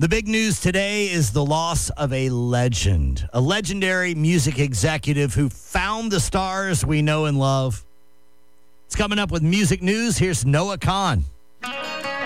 The big news today is the loss of a legend, a legendary music executive who found the stars we know and love. It's coming up with music news. Here's Noah Kahn.